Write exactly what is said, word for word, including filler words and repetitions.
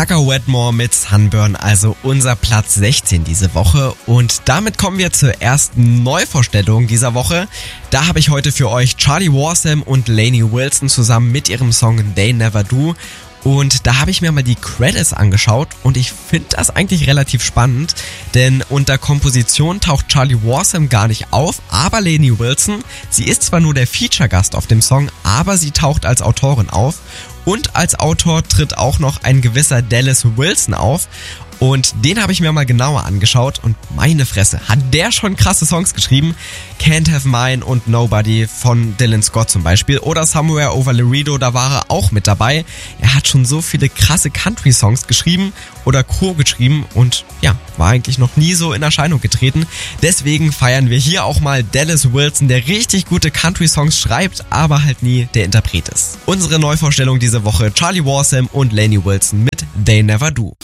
Gaga Wetmore mit Sunburn, also unser Platz sechzehn diese Woche. Und damit kommen wir zur ersten Neuvorstellung dieser Woche. Da habe ich heute für euch Charlie Warsam und Lainey Wilson zusammen mit ihrem Song They Never Do. Und da habe ich mir mal die Credits angeschaut und ich finde das eigentlich relativ spannend, denn unter Komposition taucht Charlie Warsam gar nicht auf, aber Lainey Wilson, sie ist zwar nur der Feature-Gast auf dem Song, aber sie taucht als Autorin auf und als Autor tritt auch noch ein gewisser Dallas Wilson auf. Und den habe ich mir mal genauer angeschaut und meine Fresse, hat der schon krasse Songs geschrieben. Can't Have Mine und Nobody von Dylan Scott zum Beispiel oder Somewhere Over Laredo, da war er auch mit dabei. Er hat schon so viele krasse Country-Songs geschrieben oder co-geschrieben und ja, war eigentlich noch nie so in Erscheinung getreten. Deswegen feiern wir hier auch mal Dallas Wilson, der richtig gute Country-Songs schreibt, aber halt nie der Interpret ist. Unsere Neuvorstellung diese Woche, Charlie Warsam und Lainey Wilson mit They Never Do.